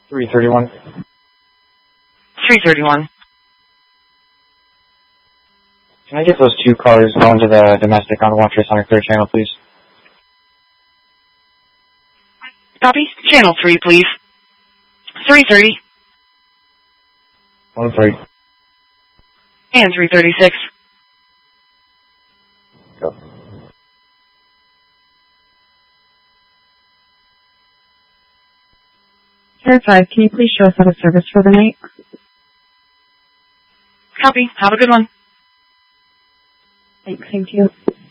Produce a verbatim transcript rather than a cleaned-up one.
three thirty-one. three thirty-one. Can I get those two cars going to the domestic on one trace on your clear channel, please? Copy. Channel three, please. three thirty. one three. And three thirty-six. Go. Air five, can you please show us out of service for the night? Copy. Have a good one. Thanks, thank you.